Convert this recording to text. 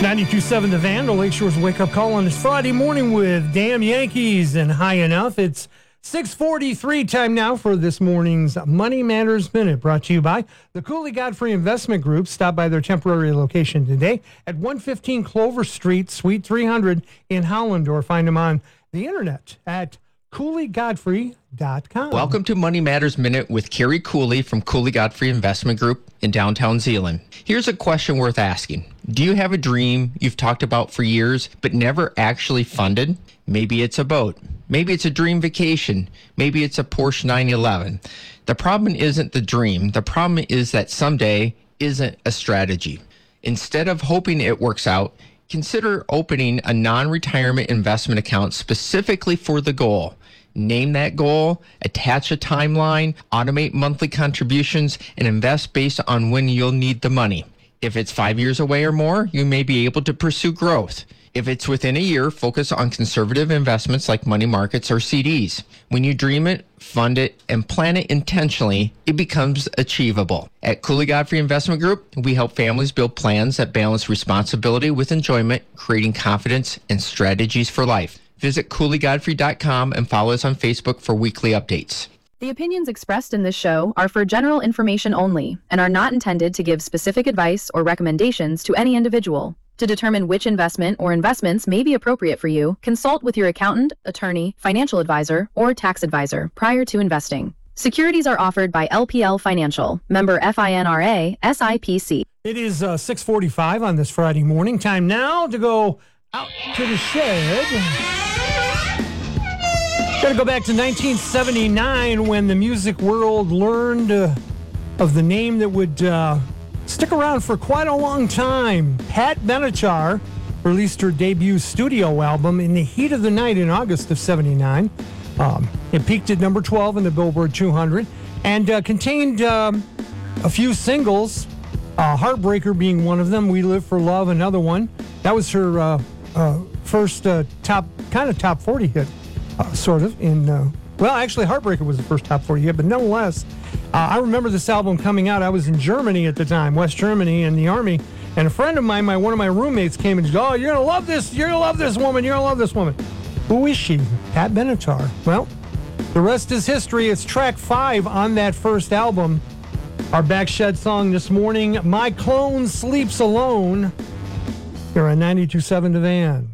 92.7 The Vandal, Lakeshore's wake-up call on this Friday morning with Damn Yankees and High Enough. It's 6:43 time now for this morning's Money Matters Minute, brought to you by the Cooley Godfrey Investment Group. Stop by their temporary location today at 115 Clover Street, Suite 300 in Holland, or find them on the internet at CooleyGodfrey.com. Welcome to Money Matters Minute with Kerry Cooley from Cooley Godfrey Investment Group in downtown Zeeland. Here's a question worth asking. Do you have a dream you've talked about for years but never actually funded? Maybe it's a boat. Maybe it's a dream vacation. Maybe it's a Porsche 911. The problem isn't the dream. The problem is that someday isn't a strategy. Instead of hoping it works out, consider opening a non-retirement investment account specifically for the goal. Name that goal, attach a timeline, automate monthly contributions, and invest based on when you'll need the money. If it's 5 years away or more, you may be able to pursue growth. If it's within a year, focus on conservative investments like money markets or CDs. When you dream it, fund it, and plan it intentionally, it becomes achievable. At Cooley Godfrey Investment Group, we help families build plans that balance responsibility with enjoyment, creating confidence and strategies for life. Visit CooleyGodfrey.com and follow us on Facebook for weekly updates. The opinions expressed in this show are for general information only and are not intended to give specific advice or recommendations to any individual. To determine which investment or investments may be appropriate for you, consult with your accountant, attorney, financial advisor, or tax advisor prior to investing. Securities are offered by LPL Financial, member FINRA, SIPC. It is 6:45 on this Friday morning. Time now to go out to the shed. Got to go back to 1979 when the music world learned of the name that would stick around for quite a long time. Pat Benatar released her debut studio album In the Heat of the Night in August of 79. It peaked at number 12 in the Billboard 200 and contained a few singles, Heartbreaker being one of them, We Live for Love, another one. That was her first top 40 hit. Sort of, actually, Heartbreaker was the first top 40 hit, but nonetheless, I remember this album coming out. I was in Germany at the time, West Germany, in the Army, and a friend of mine, one of my roommates, came and said, "Oh, you're gonna love this. You're gonna love this woman. You're gonna love this woman." Who is she? Pat Benatar. Well, the rest is history. It's track 5 on that first album. Our Backshed song this morning, My Clone Sleeps Alone. Here on 92.7 The Van.